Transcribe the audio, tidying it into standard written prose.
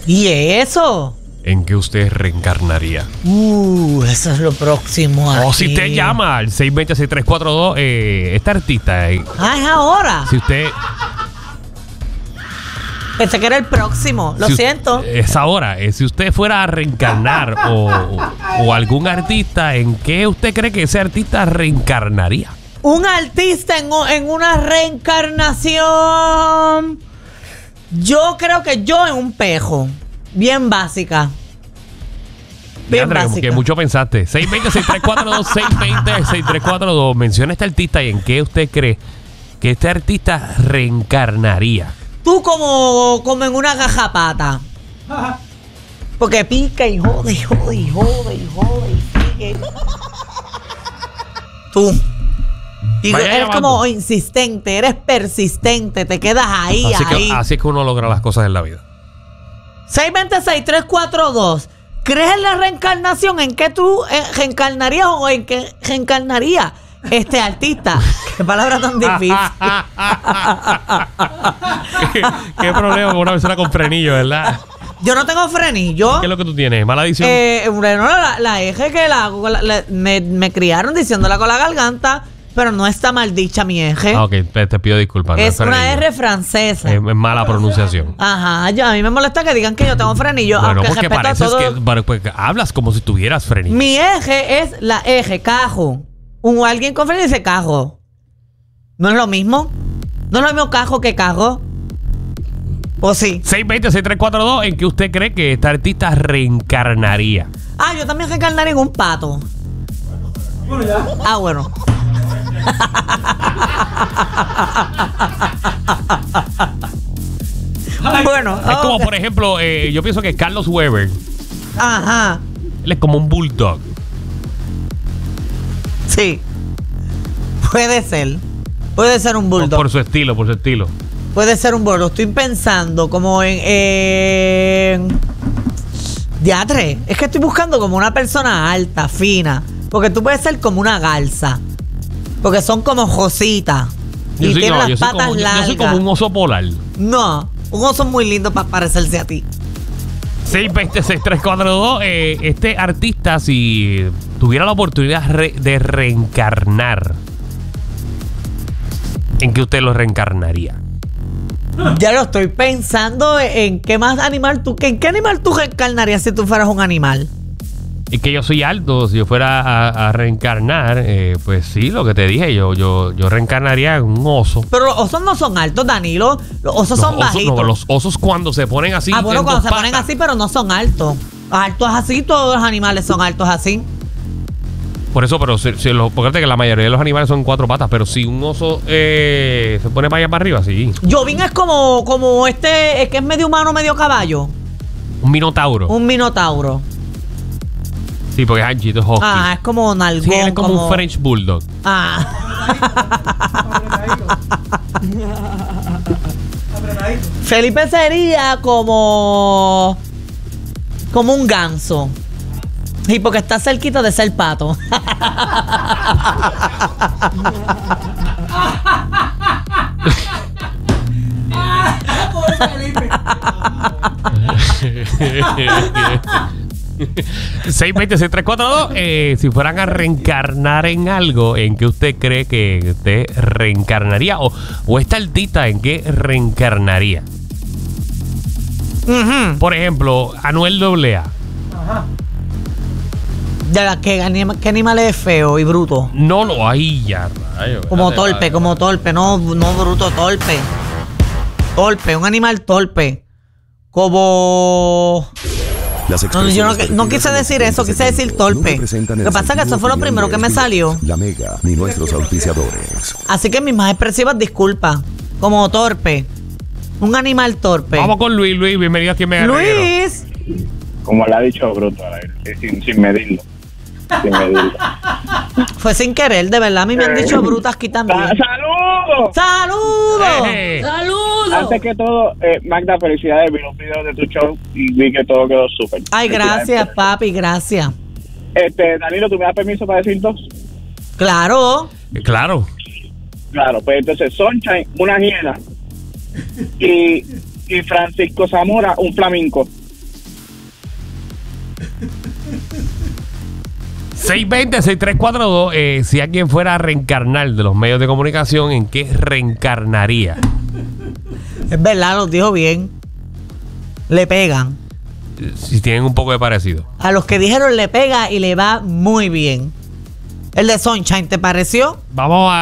¿Y eso? ¿En qué usted reencarnaría? Eso es lo próximo aquí. O si usted llama al 620-6342, este artista. Es ahora. Si usted... Pensé que era el próximo, lo siento. Es ahora. Si usted fuera a reencarnar o algún artista, ¿en qué usted cree que ese artista reencarnaría? Un artista en una reencarnación. Yo creo que yo en un pejo. Bien básica. Bien André, básica. que mucho pensaste. 620-6342, 620-6342. Menciona este artista y en qué usted cree que este artista reencarnaría. Tú como en una gajapata. Porque pica y jode, y jode, y jode, y jode, y sigue. Tú. Y eres como insistente, eres persistente, te quedas ahí, Así es que uno logra las cosas en la vida. 620-6342. ¿Crees en la reencarnación? ¿En qué tú reencarnarías o en qué reencarnaría este artista? Qué palabra tan difícil. ¿Qué problema con una persona con frenillo, verdad? Yo no tengo frenillo. ¿Qué es lo que tú tienes? ¿Mala edición? Bueno, la eje que me criaron diciéndola con la garganta, pero no está mal dicha mi eje. Ok, te pido disculpas. Es una R francesa. Es mala pronunciación. Ajá, a mí me molesta que digan que yo tengo frenillo. Bueno, aunque porque respeto pareces todo. que hablas como si tuvieras frenillo. Mi eje es la eje, cajo. Alguien con frenillo dice cajo. ¿No es lo mismo? ¿No es lo mismo cajo que cajo? ¿O sí? 620-6342, ¿en qué usted cree que este artista reencarnaría? Yo también reencarnaría en un pato. Bueno, ya. Bueno. Bueno, es como, por ejemplo, yo pienso que Carlos Weber. Ajá. Él es como un bulldog. Sí. Puede ser. Puede ser un bulldog. Por su estilo. Puede ser un bulldog. Estoy pensando como en diatre. Es que estoy buscando como una persona alta, fina. Porque tú puedes ser como una garza. Porque son como jositas. Y tienen las patas largas. Yo soy como un oso polar. No, un oso muy lindo para parecerse a ti. 620-6342. Este artista, si tuviera la oportunidad de reencarnar, ¿en qué usted lo reencarnaría? Ya lo estoy pensando en qué más animal ¿en qué animal tú reencarnarías si tú fueras un animal? Es que yo soy alto. Si yo fuera a reencarnar, pues sí, lo que te dije, yo reencarnaría en un oso. Pero los osos no son altos, Danilo. Los osos son bajitos. No, los osos cuando se ponen así. Bueno, cuando se ponen así, pero no son altos. Altos así, todos los animales son altos así. Por eso, pero porque que la mayoría de los animales son 4 patas, pero si un oso se pone para allá para arriba, sí. Jovín es como es que es medio humano, medio caballo. Un minotauro. Un minotauro. Sí, porque es anchito, es husky. Es como nalgón. Sí, es como un French Bulldog. Felipe sería como un ganso. Y porque está cerquita de ser pato. Pobre Felipe. 620-6342. Si fueran a reencarnar en algo, ¿en qué usted cree que usted reencarnaría? O esta artista, ¿en qué reencarnaría? Por ejemplo, Anuel AA. Ajá. ¿Qué animal es feo y bruto? No lo hay ya, rayo. Como torpe, no bruto, torpe. Torpe, un animal torpe. Como... yo no quise decir eso, quise decir torpe. Lo que pasa es que eso fue lo primero que me salió. La Mega ni nuestros auspiciadores. Así que mis más expresivas disculpas. Como torpe. Un animal torpe. Vamos con Luis, bienvenido aquí en Mega Luis. Como le ha dicho Bruto, sin medirlo. Fue sin querer, de verdad. A mí me han dicho brutas aquí también. ¡Saludos! ¡Saludos! ¡Saludos! Antes que todo, Magda, felicidades. Vi los videos de tu show y vi que todo quedó súper. Ay, gracias, papi, gracias. Danilo, ¿tú me das permiso para decir dos? Claro. Claro, pues entonces Sunshine, una hiena. Y Francisco Zamora, un flamenco. 620-6342. Si alguien fuera a reencarnar de los medios de comunicación, ¿en qué reencarnaría? Es verdad, lo dijo bien. Le pegan. Si tienen un poco de parecido. A los que dijeron le pega y le va muy bien. El de Sunshine, ¿te pareció? Vamos a